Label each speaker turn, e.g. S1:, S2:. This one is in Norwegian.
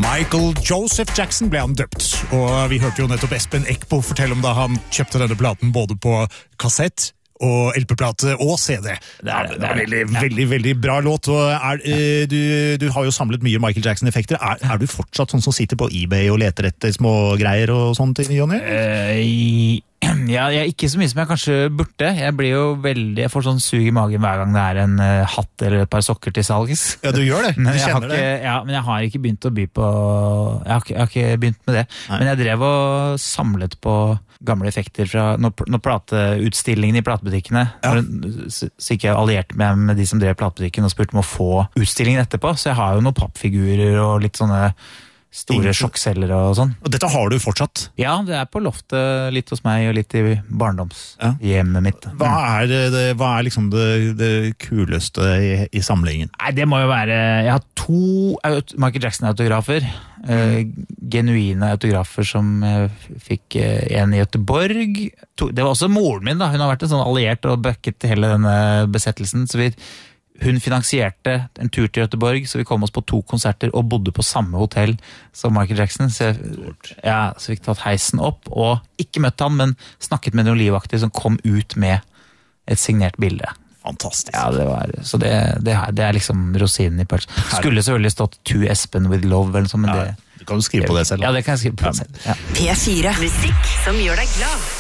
S1: Michael Joseph Jackson ble han døpt, og vi hørte jo nettopp Espen Eckbo fortelle om da han kjøpte denne platen både på kassett og LP-plate og CD. Det er veldig bra låt, og du har jo samlet mye Michael Jackson-effekter. Er du fortsatt sånn som sitter på eBay og leter etter små greier og sånt, Jonny?
S2: Ja, jeg er ikke så mye som jeg kanskje burde. Jeg får sånn sug i magen hver gang det er en hatt eller et par sokker til salgs.
S1: Ja, du gjør det. Du kjenner det.
S2: Ja, men jeg har ikke begynt å by på... Jeg har ikke begynt med det. Nei. Men jeg drev og samlet på gamle effekter fra når plateutstillingen i platebutikkene, så ikke jeg allierte meg med de som drev platebutikken og spurte om å få utstillingen etterpå, så jeg har jo noen pappfigurer og litt sånne store sjokkselgere og sånn.
S1: Og dette har du fortsatt?
S2: Ja, det er på loftet litt hos meg og litt i barndomshjemmet mitt.
S1: Hva er liksom det kuleste i samlingen?
S2: Nei, det må jo være... Jeg har 2 Michael Jackson-autografer. Genuine autografer som jeg fikk en i Göteborg. Det var også moren min da. Hun har vært en sånn alliert og bøkket hele denne besettelsen, så hun finansierte en tur til Göteborg, så vi kom oss på 2 konserter og bodde på samme hotell som Michael Jackson. Så vi fikk tatt heisen opp, og ikke møtt han, men snakket med noen livvakter som kom ut med et signert bilde.
S1: Fantastisk.
S2: Ja, så det er liksom rosinen i pølsen. Skulle selvfølgelig stått To Espen with Love, eller sånn, men det...
S1: Du kan jo skrive på det selv.
S2: Ja, det kan jeg skrive på det selv. Ja.
S3: P4. Musikk som gjør deg glad.